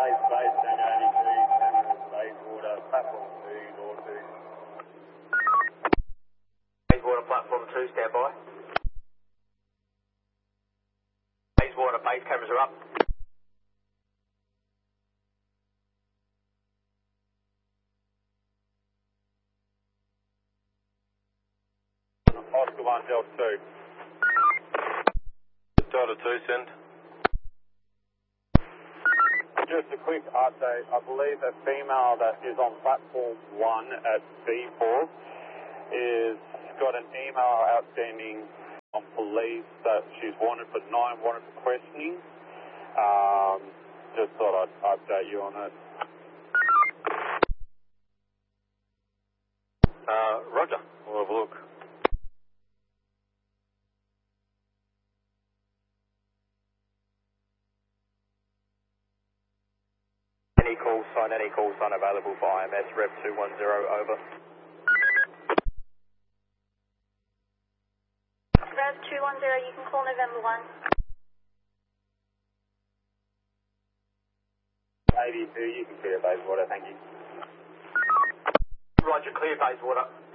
base, Tango 82, cameras, Bayswater, platform 2, door 2. Bayswater, platform 2, stand by. Bayswater, base cameras are up. Oscar 1, Delta 2. Delta 2, send. Just a quick update. I believe a female that is on platform 1 at B4 is got an email outstanding on police that she's wanted for 9, wanted for questioning. Just thought I'd update you on that. Roger. We'll have a look. Any call sign available for IMS, Rev 210, over. Rev 210, you can call November 1. 82, you can clear Bayswater, thank you. Roger, clear Bayswater.